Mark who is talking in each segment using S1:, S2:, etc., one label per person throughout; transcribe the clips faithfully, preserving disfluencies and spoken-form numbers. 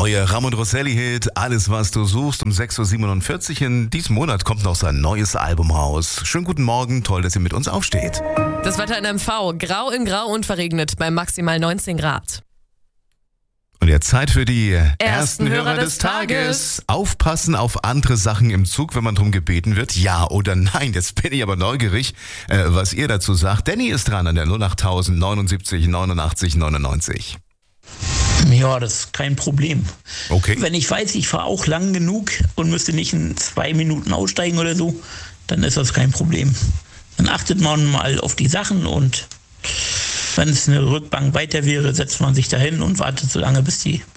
S1: neue Ramon Rosselli-Hit, Alles, was du suchst, um sechs Uhr siebenundvierzig. In diesem Monat kommt noch sein neues Album raus. Schönen guten Morgen, toll, dass ihr mit uns aufsteht.
S2: Das Wetter in M V, grau in grau und verregnet bei maximal neunzehn Grad.
S1: Und jetzt Zeit für die ersten,
S2: Ersten
S1: Hörer,
S2: Hörer
S1: des,
S2: des
S1: Tages.
S2: Tages.
S1: Aufpassen auf andere Sachen im Zug, wenn man drum gebeten wird. Ja oder nein? Jetzt bin ich aber neugierig, äh, was ihr dazu sagt. Danny ist dran an der null acht null null neunundsiebzig neunundachtzig neunundneunzig.
S3: Ja, das ist kein Problem.
S1: Okay.
S3: Wenn ich weiß, ich fahre auch lang genug und müsste nicht in zwei Minuten aussteigen oder so, dann ist das kein Problem. Dann achtet man mal auf die Sachen und wenn es eine Rückbank weiter wäre, setzt man sich dahin und wartet so lange, bis die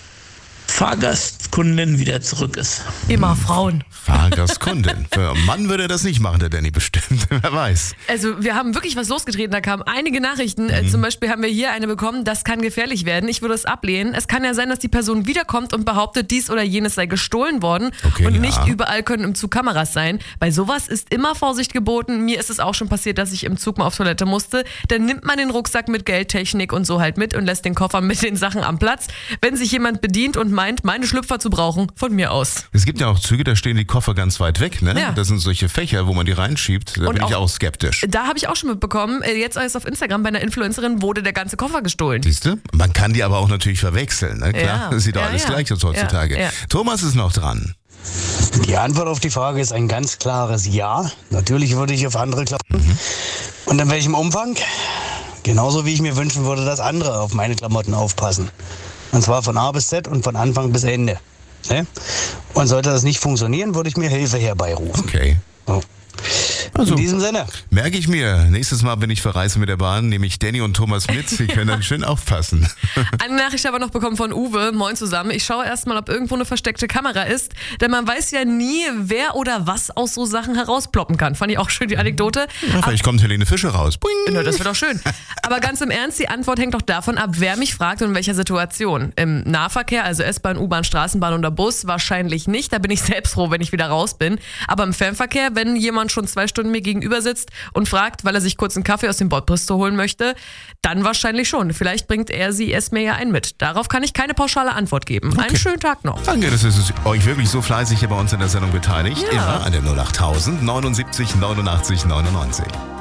S3: Fahrgastkundin wieder zurück ist.
S2: Immer Frauen.
S1: Fahrgastkundin. Für einen Mann würde er das nicht machen, der Danny bestimmt. Wer weiß.
S2: Also wir haben wirklich was losgetreten, da kamen einige Nachrichten. Mhm. Zum Beispiel haben wir hier eine bekommen, das kann gefährlich werden. Ich würde es ablehnen. Es kann ja sein, dass die Person wiederkommt und behauptet, dies oder jenes sei gestohlen worden.
S1: Okay,
S2: und
S1: ja.
S2: nicht überall können im Zug Kameras sein. Bei sowas ist immer Vorsicht geboten. Mir ist es auch schon passiert, dass ich im Zug mal auf Toilette musste. Dann nimmt man den Rucksack mit Geldtechnik und so halt mit und lässt den Koffer mit den Sachen am Platz. Wenn sich jemand bedient und meint, meine Schlüpfer zu brauchen, von mir aus.
S1: Es gibt ja auch Züge, da stehen die Koffer ganz weit weg, ne?
S2: Ja.
S1: Das sind solche Fächer, wo man die reinschiebt. Da
S2: Und
S1: bin ich
S2: auch-
S1: auch skeptisch.
S2: Da habe ich auch schon mitbekommen, jetzt erst auf Instagram bei einer Influencerin wurde der ganze Koffer gestohlen.
S1: Siehst du? Man kann die aber auch natürlich verwechseln, ne? Klar,
S2: Ja.
S1: sieht doch
S2: Ja,
S1: alles
S2: ja.
S1: gleich aus heutzutage.
S2: Ja, ja.
S1: Thomas ist noch dran.
S4: Die Antwort auf die Frage ist ein ganz klares Ja. Natürlich würde ich auf andere Klamotten. Mhm. Und in welchem Umfang? Genauso wie ich mir wünschen würde, dass andere auf meine Klamotten aufpassen. Und zwar von A bis Z und von Anfang bis Ende. Ne? Und sollte das nicht funktionieren, würde ich mir Hilfe herbeirufen.
S1: Okay.
S4: So.
S1: Also,
S4: In diesem Sinne.
S1: merke ich mir. Nächstes Mal, wenn ich verreise mit der Bahn, nehme ich Danny und Thomas mit. Sie können dann schön aufpassen.
S2: Eine Nachricht aber noch bekommen von Uwe. Moin zusammen. Ich schaue erstmal, ob irgendwo eine versteckte Kamera ist, denn man weiß ja nie, wer oder was aus so Sachen herausploppen kann. Fand ich auch schön, die Anekdote.
S1: Ja, vielleicht kommt Helene Fischer raus. Boing.
S2: Na, das wäre doch schön. Aber ganz im Ernst, die Antwort hängt doch davon ab, wer mich fragt und in welcher Situation. Im Nahverkehr, also S-Bahn, U-Bahn, Straßenbahn oder Bus, wahrscheinlich nicht. Da bin ich selbst froh, wenn ich wieder raus bin. Aber im Fernverkehr, wenn jemand schon zwei Stunden mir gegenüber sitzt und fragt, weil er sich kurz einen Kaffee aus dem Bordbistro holen möchte, dann wahrscheinlich schon. Vielleicht bringt er, sie es mir ja ein mit. Darauf kann ich keine pauschale Antwort geben.
S1: Okay.
S2: Einen schönen Tag noch.
S1: Danke, dass ihr euch wirklich so fleißig hier bei uns in der Sendung beteiligt.
S2: Ja.
S1: Immer an der null acht null null neunundsiebzig neunundachtzig neunundneunzig.